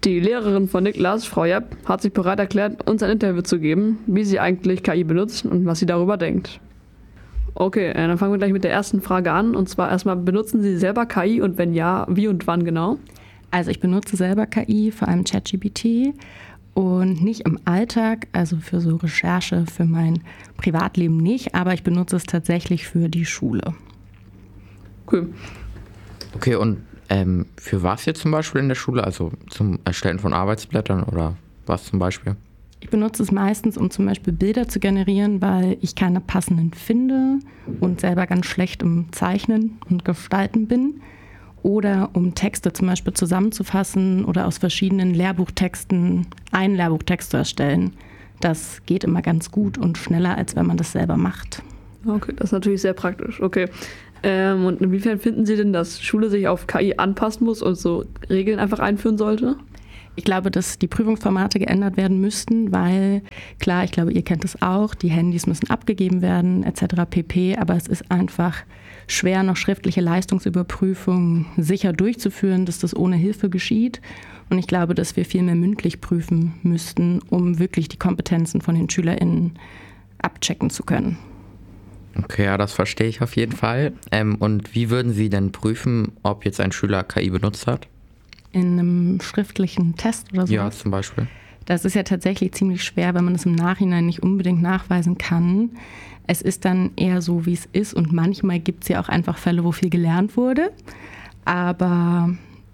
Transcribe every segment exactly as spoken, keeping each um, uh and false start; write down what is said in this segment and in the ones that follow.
Die Lehrerin von Niklas, Frau Jepp, hat sich bereit erklärt, uns ein Interview zu geben, wie sie eigentlich K I benutzt und was sie darüber denkt. Okay, dann fangen wir gleich mit der ersten Frage an. Und zwar erstmal, benutzen Sie selber K I und wenn ja, wie und wann genau? Also ich benutze selber K I, vor allem ChatGPT und nicht im Alltag, also für so Recherche, für mein Privatleben nicht, aber ich benutze es tatsächlich für die Schule. Cool. Okay, und ähm, für was jetzt zum Beispiel in der Schule? Also zum Erstellen von Arbeitsblättern oder was zum Beispiel? Ich benutze es meistens, um zum Beispiel Bilder zu generieren, weil ich keine passenden finde und selber ganz schlecht im Zeichnen und Gestalten bin. Oder um Texte zum Beispiel zusammenzufassen oder aus verschiedenen Lehrbuchtexten einen Lehrbuchtext zu erstellen. Das geht immer ganz gut und schneller, als wenn man das selber macht. Okay, das ist natürlich sehr praktisch. Okay. Ähm, und inwiefern finden Sie denn, dass Schule sich auf K I anpassen muss und so Regeln einfach einführen sollte? Ich glaube, dass die Prüfungsformate geändert werden müssten, weil, klar, ich glaube, ihr kennt es auch, die Handys müssen abgegeben werden et cetera pp. Aber es ist einfach schwer, noch schriftliche Leistungsüberprüfungen sicher durchzuführen, dass das ohne Hilfe geschieht. Und ich glaube, dass wir viel mehr mündlich prüfen müssten, um wirklich die Kompetenzen von den SchülerInnen abchecken zu können. Okay, ja, das verstehe ich auf jeden Fall. Ähm, und wie würden Sie denn prüfen, ob jetzt ein Schüler K I benutzt hat? In einem schriftlichen Test oder so? Ja, zum Beispiel. Das ist ja tatsächlich ziemlich schwer, wenn man es im Nachhinein nicht unbedingt nachweisen kann. Es ist dann eher so, wie es ist. Und manchmal gibt es ja auch einfach Fälle, wo viel gelernt wurde. Aber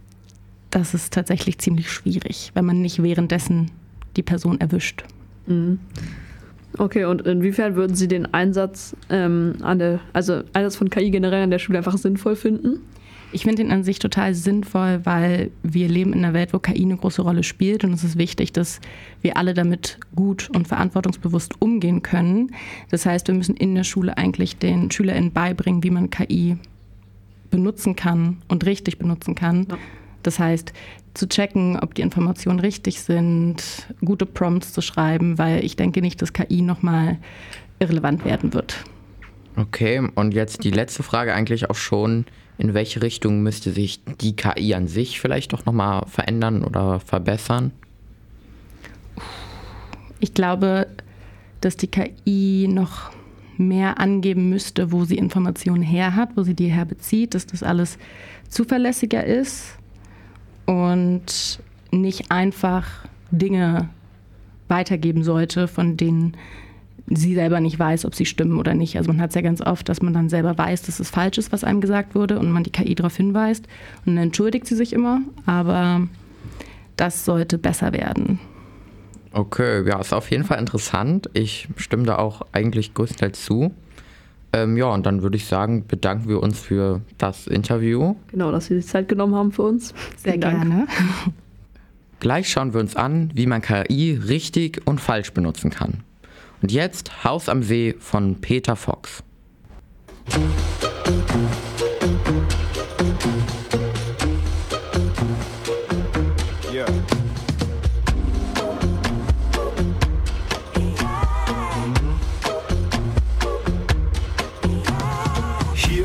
das ist tatsächlich ziemlich schwierig, wenn man nicht währenddessen die Person erwischt. Mhm. Okay, und inwiefern würden Sie den Einsatz ähm, an der, also Einsatz von K I generell an der Schule einfach sinnvoll finden? Ich finde ihn an sich total sinnvoll, weil wir leben in einer Welt, wo K I eine große Rolle spielt und es ist wichtig, dass wir alle damit gut und verantwortungsbewusst umgehen können. Das heißt, wir müssen in der Schule eigentlich den SchülerInnen beibringen, wie man K I benutzen kann und richtig benutzen kann. Ja. Das heißt, zu checken, ob die Informationen richtig sind, gute Prompts zu schreiben, weil ich denke nicht, dass K I nochmal irrelevant werden wird. Okay, und jetzt die letzte Frage eigentlich auch schon. In welche Richtung müsste sich die K I an sich vielleicht doch nochmal verändern oder verbessern? Ich glaube, dass die K I noch mehr angeben müsste, wo sie Informationen her hat, wo sie die herbezieht, dass das alles zuverlässiger ist und nicht einfach Dinge weitergeben sollte, von denen sie selber nicht weiß, ob sie stimmen oder nicht. Also man hat es ja ganz oft, dass man dann selber weiß, dass es falsch ist, was einem gesagt wurde und man die K I darauf hinweist und dann entschuldigt sie sich immer, aber das sollte besser werden. Okay, ja, ist auf jeden Fall interessant. Ich stimme da auch eigentlich größtenteils zu. Ähm, ja, und dann würde ich sagen, bedanken wir uns für das Interview. Genau, dass Sie sich Zeit genommen haben für uns. Sehr gerne. Gleich schauen wir uns an, wie man K I richtig und falsch benutzen kann. Und jetzt Haus am See von Peter Fox. Yeah.